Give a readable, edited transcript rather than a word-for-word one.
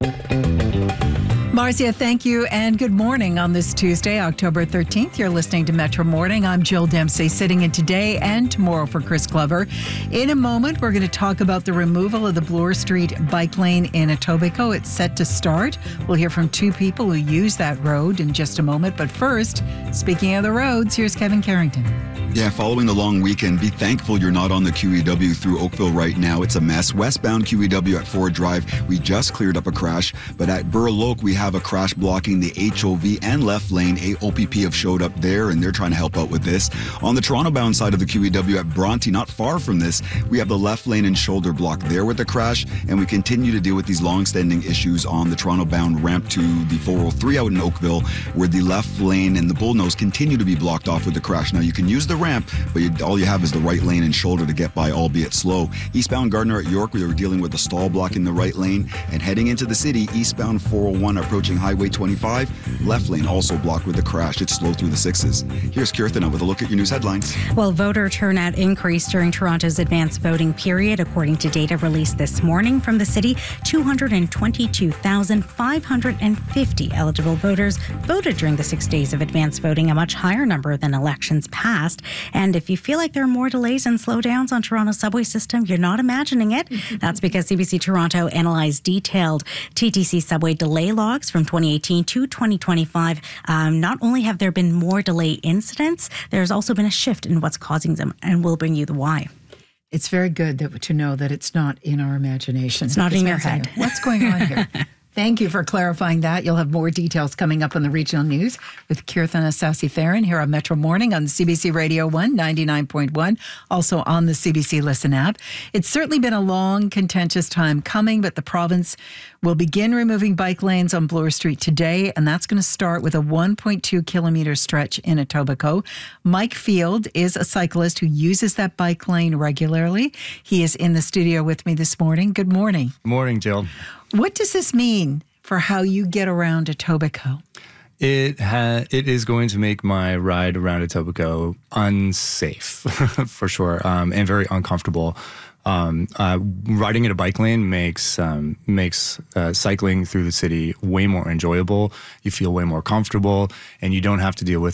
Marcia, thank you, and good morning on this Tuesday, October 13th. You're listening to Metro Morning. I'm Jill Dempsey, sitting in today and tomorrow for Chris Glover. In a moment, we're going to talk about the removal of the Bloor Street bike lane in Etobicoke. It's set to start. We'll hear from two people who use that road in just a moment. But first, speaking of the roads, here's Kevin Carrington. Yeah, following the long weekend, be thankful you're not on the QEW through Oakville right now. It's a mess. Westbound QEW at Ford Drive, we just cleared up a crash. But at Burloak, we have a crash blocking the HOV and left lane. OPP have showed up there, and they're trying to help out with this. On the Toronto-bound side of the QEW at Bronte, not far from this, we have the left lane and shoulder block there with the crash. And we continue to deal with these long-standing issues on the Toronto-bound ramp to the 403 out in Oakville, where the left lane and the bullnose continue to be blocked off with the crash. Now, you can use the ramp, but all you have is the right lane and shoulder to get by, albeit slow. Eastbound Gardner at York, we were dealing with a stall block in the right lane, and heading into the city, eastbound 401 approaching Highway 25, left lane also blocked with the crash. It's slow through the sixes. Here's Kirthana with a look at your news headlines. Well, voter turnout increased during Toronto's advanced voting period. According to data released this morning from the city, 222,550 eligible voters voted during the 6 days of advanced voting, a much higher number than elections past. And if you feel like there are more delays and slowdowns on Toronto's subway system, you're not imagining it. That's because CBC Toronto analyzed detailed TTC subway delay logs from 2018 to 2025. Not only have there been more delay incidents, there's also been a shift in what's causing them, and we'll bring you the why. It's very good to know that it's not in our imagination. It's not in your head. What's going on here? Thank you for clarifying that. You'll have more details coming up on the regional news with Kirthana Sasitheran here on Metro Morning on CBC Radio 1, 99.1, also on the CBC Listen app. It's certainly been a long, contentious time coming, but the province will begin removing bike lanes on Bloor Street today, and that's going to start with a 1.2-kilometer stretch in Etobicoke. Mike Field is a cyclist who uses that bike lane regularly. He is in the studio with me this morning. Good morning. Morning, Jill. What does this mean for how you get around Etobicoke? It is going to make my ride around Etobicoke unsafe, for sure, and very uncomfortable. Riding in a bike lane makes cycling through the city way more enjoyable. You feel way more comfortable, and you don't have to deal with